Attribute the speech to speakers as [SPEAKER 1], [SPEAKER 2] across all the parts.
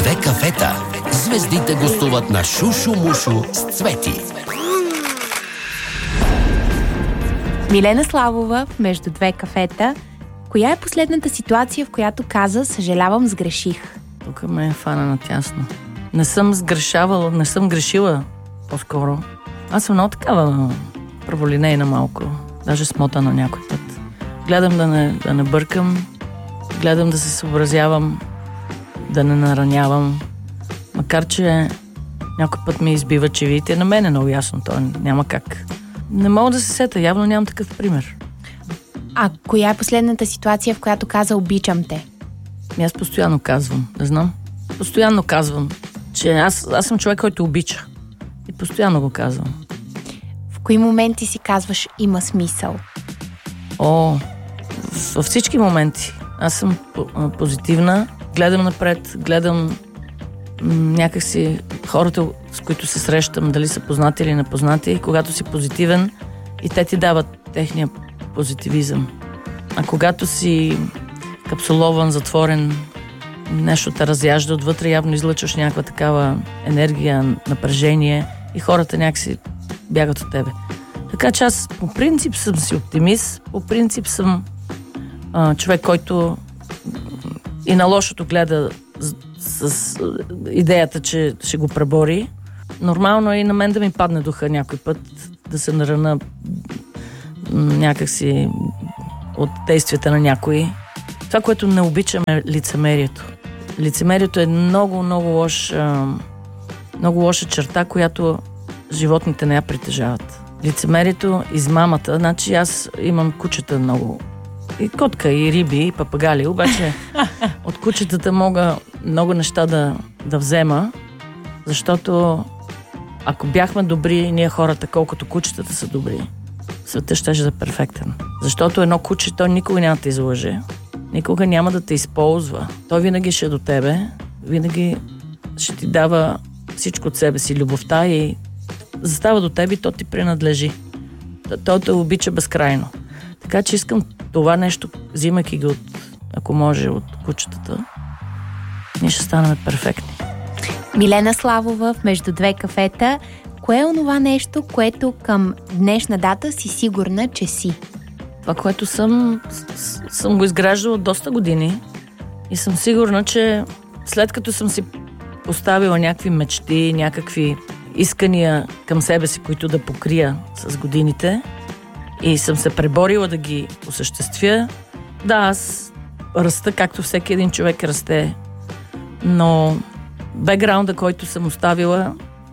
[SPEAKER 1] две кафета звездите гостуват на Шушу Мушу с Цвети.
[SPEAKER 2] Милена Славова в Между две кафета. Коя е последната ситуация, в която каза "съжалявам, сгреших"?
[SPEAKER 3] Тук ме е фана на тясно. Не съм сгрешавала, не съм грешила по-скоро. Аз съм много такава праволинейна малко. Даже смотана някой път. Гледам да не бъркам, гледам да се съобразявам, да не наранявам. Макар че някой път ми избива чевите. На мен е много ясно, то няма как. Не мога да се сета, явно нямам такъв пример.
[SPEAKER 2] А коя е последната ситуация, в която каза "обичам те"?
[SPEAKER 3] Аз постоянно казвам, не знам. Постоянно казвам, че аз съм човек, който обича. И постоянно го казвам.
[SPEAKER 2] В кои моменти си казваш "има смисъл"?
[SPEAKER 3] Във всички моменти. Аз съм позитивна, гледам напред, гледам някакси хората, с които се срещам, дали са познати или непознати, когато си позитивен и те ти дават техния позитивизъм. А когато си капсулован, затворен, нещо те разяжда отвътре, явно излъчваш някаква такава енергия, напрежение и хората някакси бягат от тебе. Така че аз по принцип съм си оптимист, по принцип съм човек, който и на лошото гледа с идеята, че ще го пребори. Нормално е и на мен да ми падне духа някой път, да се нарана някакси от действията на някой. Това, което не обичам, е лицемерието. Лицемерието е много, много лоша черта, която животните не я притежават. Лицемерието, измамата, значи аз имам кучета много. И котка, и риби, и папагали, обаче от кучетата мога много неща да взема, защото ако бяхме добри, ние хората, колкото кучетата са добри, светът ще е перфектен. Защото едно куче, то никога няма да те излъже, никога няма да те използва. Той винаги ще е до тебе, винаги ще ти дава всичко от себе си, любовта, и застава до тебе и то ти принадлежи. Той те обича безкрайно. Така че искам това нещо, взимайки ги ако може, от кучетата, ние ще станем перфектни.
[SPEAKER 2] Милена Славова в Между две кафета. Кое е онова нещо, което към днешна дата си сигурна, че си?
[SPEAKER 3] Това, което съм го изграждала от доста години и съм сигурна, че след като съм си поставила някакви мечти, някакви искания към себе си, които да покрия с годините, и съм се преборила да ги осъществя. Да, аз раста, както всеки един човек расте, но бекграунда, който съм оставила,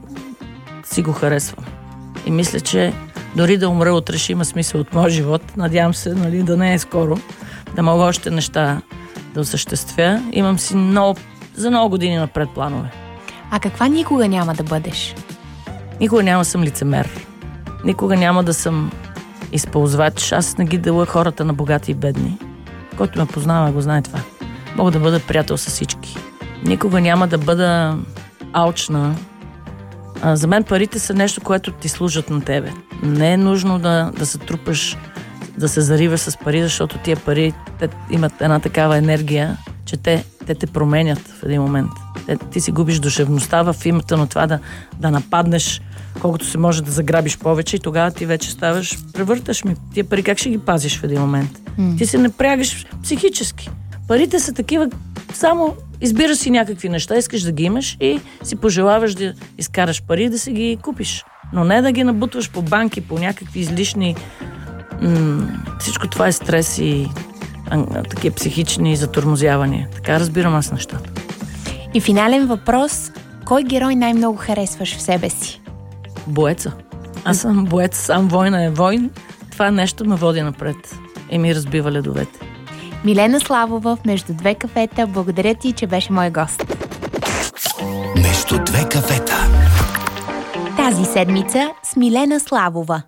[SPEAKER 3] си го харесвам. И мисля, че дори да умра утре, ще има смисъл от моя живот. Надявам се, да не е скоро, да мога още неща да осъществя. Имам си за много години напред планове.
[SPEAKER 2] А каква никога няма да бъдеш?
[SPEAKER 3] Никога няма да съм лицемер. Никога няма да съм използвач. Аз не ги деля хората на богати и бедни. Който ме познава, го знае това. Мога да бъда приятел с всички. Никога няма да бъда алчна. За мен парите са нещо, което ти служат на тебе. Не е нужно да се трупаш, да се зариваш с пари, защото тия пари те имат една такава енергия, че те те променят в един момент. Ти си губиш душевността в името на това да нападнеш колкото се може да заграбиш повече, и тогава ти вече ставаш, превърташ ми. Тия пари как ще ги пазиш в един момент? Ти се напрягаш психически. Парите са такива, само избираш си някакви неща, искаш да ги имаш и си пожелаваш да изкараш пари и да си ги купиш. Но не да ги набутваш по банки, по някакви излишни... Всичко това е стрес и такива психични затормозявания. Така разбирам аз нещата.
[SPEAKER 2] И финален въпрос. Кой герой най-много харесваш в себе си?
[SPEAKER 3] Боеца. Аз съм боец, сам война е войн. Това нещо ме води напред и ми разбива ледовете.
[SPEAKER 2] Милена Славова в Между две кафета. Благодаря ти, че беше мой гост.
[SPEAKER 1] Между две кафета.
[SPEAKER 2] Тази седмица с Милена Славова.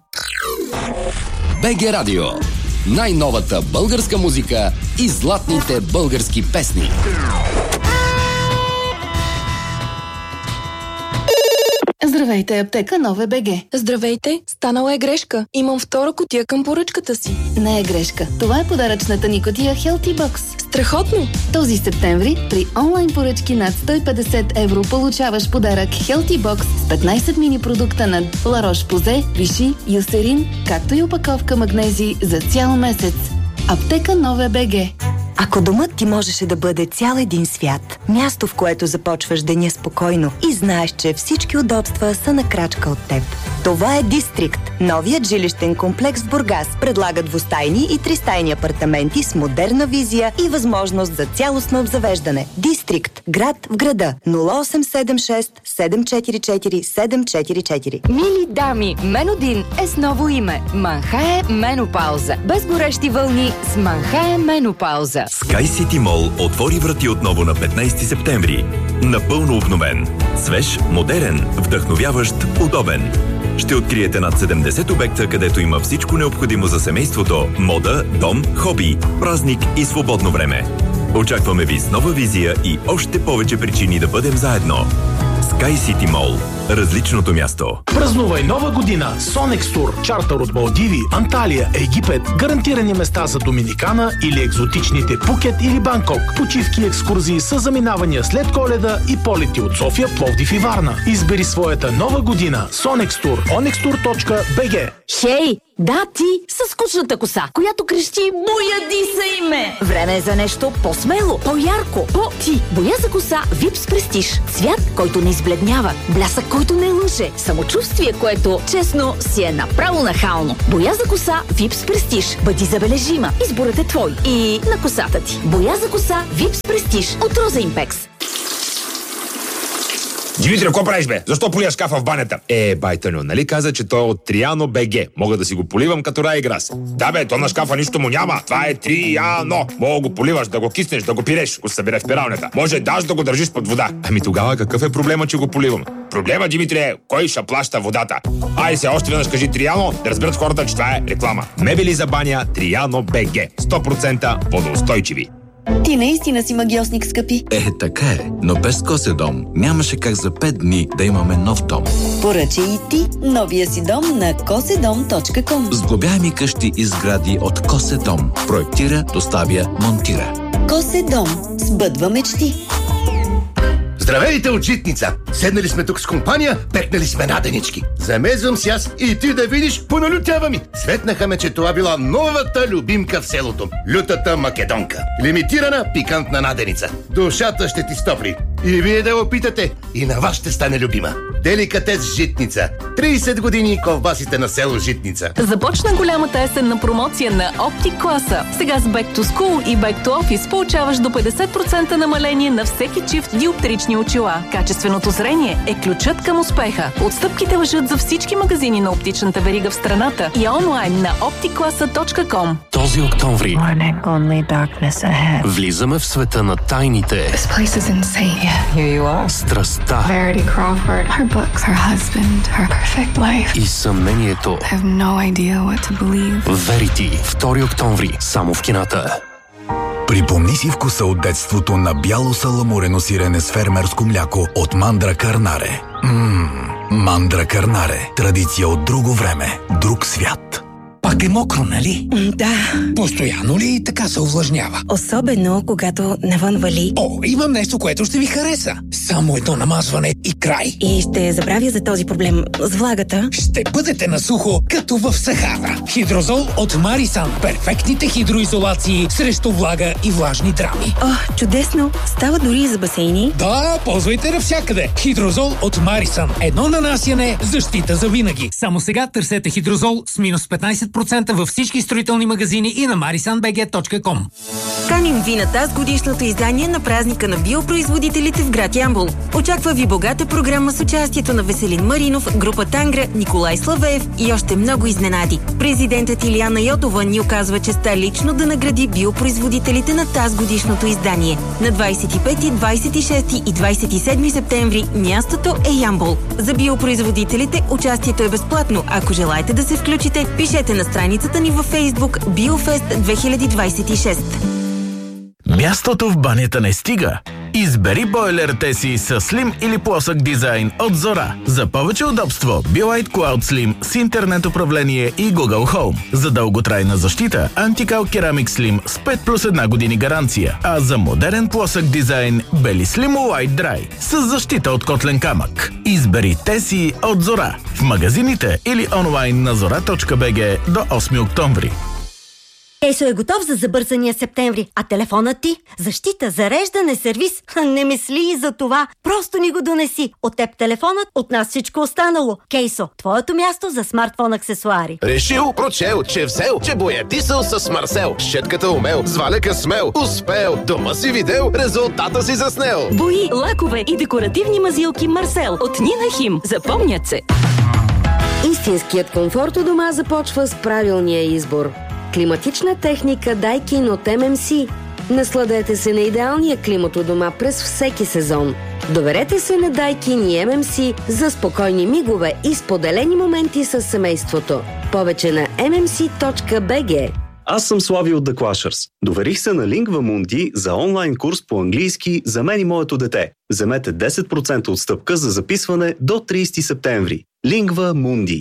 [SPEAKER 1] БГ Радио. Най-новата българска музика и златните български песни.
[SPEAKER 4] Здравей! Здравейте, аптека Нове БГ.
[SPEAKER 5] Здравейте, станала е грешка. Имам втора кутия към поръчката си.
[SPEAKER 4] Не е грешка. Това е подаръчната ни кутия Healthy Box.
[SPEAKER 5] Страхотно!
[SPEAKER 4] Този септември при онлайн поръчки над 150 евро получаваш подарък Healthy Box с 15 мини продукта на La Roche-Posay, Vichy, Eucerin, както и опаковка магнези за цял месец. Аптека Нове БГ.
[SPEAKER 6] Ако домът ти можеше да бъде цял един свят, място, в което започваш деня спокойно и знаеш, че всички удобства са на крачка от теб. Това е Дистрикт. Новият жилищен комплекс в Бургас предлага двустайни и тристайни апартаменти с модерна визия и възможност за цялостно обзавеждане. Дистрикт. Град в града. 0876 744 744.
[SPEAKER 7] Мили дами, Менодин е с ново име. Манхае Менопауза. Без горещи вълни с Манхае Менопауза.
[SPEAKER 8] Sky City Mall отвори врати отново на 15 септември. Напълно обновен. Свеж, модерен, вдъхновяващ, удобен. Ще откриете над 70 обекта, където има всичко необходимо за семейството, мода, дом, хоби, празник и свободно време. Очакваме ви с нова визия и още повече причини да бъдем заедно. Sky City Mall. Различното място.
[SPEAKER 9] Празнувай нова година с Sonex Tour. Чартър от Малдиви, Анталия, Египет. Гарантирани места за Доминикана или екзотичните Пукет или Банкок. Почивки и екскурзии с заминавания след Коледа и полети от София, Пловдив и Варна. Избери своята нова година. Sonex Tour. onextour.bg.
[SPEAKER 7] Хей! Да, ти с скучната коса, която крещи "Бояди се име!" Време е за нещо по-смело, по-ярко, по-ти. Боя за коса Випс Престиж. Цвят, който не избледнява. Блясък, който не лъже. Самочувствие, което, честно, си е направо нахално. Боя за коса Випс Престиж. Бъди забележима. Изборът е твой. И на косата ти. Боя за коса Випс Престиж от Роза Импекс.
[SPEAKER 10] Димитри, какво правиш, бе? Защо полия шкафа в банята? Байтаню, нали каза, че той е от Триано БГ. Мога да си го поливам като рай и грас. Да, бе, то на шкафа нищо му няма. Това е Триано. Мога го поливаш, да го киснеш, да го пиреш, ако се събере в пиралнята. Може даже да го държиш под вода. Ами тогава какъв е проблема, че го поливам? Проблема, Димитри, е кой ще плаща водата. Ай се, още веднъж кажи Триано, да разберат хората, че това е реклама. Мебели за баня Триано БГ. 100% водоустойчиви.
[SPEAKER 4] Ти наистина си магиосник, скъпи.
[SPEAKER 11] Така е, но без Коседом нямаше как за 5 дни да имаме нов дом.
[SPEAKER 4] Поръчай и ти новия си дом на kosedom.com.
[SPEAKER 11] Сглобяеми къщи и сгради от Коседом. Проектира, доставя, монтира.
[SPEAKER 4] Коседом. Сбъдва мечти.
[SPEAKER 12] Здравейте от Житница! Седнали сме тук с компания, пекнали сме наденички. Замезвам си аз и ти да видиш, поналютява ми. Светнаха ме, че това била новата любимка в селото. Лютата македонка. Лимитирана пикантна наденица. Душата ще ти стопли. И вие да опитате, и на вас ще стане любима. Деликатес Житница. 30 години ковбасите на село Житница.
[SPEAKER 13] Започна голямата есенна промоция на OptiClasa. Сега с Back to School и Back to Office получаваш до 50% намаление на всеки чифт диоптрични очила. Качественото зрение е ключът към успеха. Отстъпките важат за всички магазини на оптичната верига в страната и онлайн на opticlasa.com.
[SPEAKER 1] Този октомври влизаме в света на тайните. Страстта и съмнението. Verity, 2 октомври, само в кината.
[SPEAKER 14] Припомни си вкуса от детството на бяло саламурено сирене с фермерско мляко от Мандра Карнаре. Мандра Карнаре. Традиция от друго време, друг свят.
[SPEAKER 15] Пак е мокро, нали?
[SPEAKER 16] Да.
[SPEAKER 15] Постоянно ли така се увлажнява?
[SPEAKER 16] Особено, когато навън вали.
[SPEAKER 15] Имам нещо, което ще ви хареса. Само едно намазване и край.
[SPEAKER 16] И ще забравя за този проблем с влагата.
[SPEAKER 15] Ще бъдете на сухо, като в Сахара. Хидрозол от Марисан. Перфектните хидроизолации срещу влага и влажни драми.
[SPEAKER 16] Чудесно! Става дори и за басейни.
[SPEAKER 15] Да, ползвайте навсякъде. Хидрозол от Марисан. Едно нанасяне, защита за винаги. Само сега търсете хидрозол с минус 15% във всички строителни магазини и на marisanbg.com.
[SPEAKER 6] Каним ви на тазгодишното издание на празника на биопроизводителите в град Ямбол. Очаква ви богата програма с участието на Веселин Маринов, група Тангра, Николай Славеев и още много изненади. Президентът Илияна Йотова ни оказва честа лично да награди биопроизводителите на тазгодишното издание. На 25, 26 и 27 септември мястото е Ямбол. За биопроизводителите участието е безплатно. Ако желаете да се включите, пишете на страницата ни във Facebook BioFest 2026.
[SPEAKER 17] Мястото в банята не стига Избери бойлерите си с слим или плосък дизайн от Зора. За повече удобство, Be-Lite Cloud Slim с интернет управление и Google Home. За дълготрайна защита, Anti-Cal Ceramic Slim с 5+1 години гаранция. А за модерен плосък дизайн, Beli Slim White Dry с защита от котлен камък. Избери те си от Зора. В магазините или онлайн на zora.bg до 8 октомври.
[SPEAKER 18] Кейсо е готов за забързания септември, а телефонът ти? Защита, зареждане, сервис? Не мисли и за това. Просто ни го донеси. От теб телефонът, от нас всичко останало. Кейсо, твоето място за смартфон аксесуари.
[SPEAKER 19] Решил, прочел, че взел, че боядисал с Марсел. Щетката умел, звалека смел, успел. Дома си видел, резултата си заснел.
[SPEAKER 13] Бои, лакове и декоративни мазилки Марсел от Нина Хим. Запомнят се.
[SPEAKER 20] Истинският комфорт у дома започва с правилния избор. Климатична техника Daikin от MMC. Насладете се на идеалния климат у дома през всеки сезон. Доверете се на Daikin и MMC за спокойни мигове и споделени моменти с семейството. Повече на mmc.bg.
[SPEAKER 21] Аз съм Слави от The Clashers. Доверих се на Lingva Mundi за онлайн курс по английски за мен и моето дете. Вземете 10% отстъпка за записване до 30 септември. Lingva Mundi.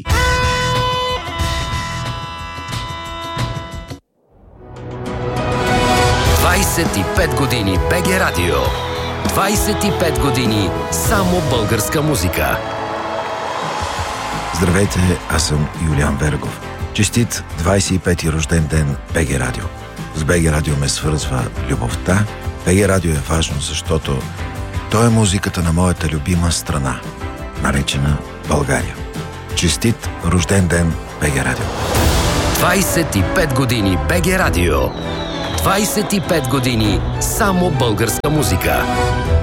[SPEAKER 1] 25 години БГ Радио. 25 години само българска музика.
[SPEAKER 22] Здравейте, аз съм Юлиан Вергов. Честит 25-ти рожден ден БГ Радио. С БГ Радио ме свързва любовта. БГ Радио е важно, защото то е музиката на моята любима страна, наречена България. Честит рожден ден БГ Радио.
[SPEAKER 1] 25 години БГ Радио. 25 години само българска музика.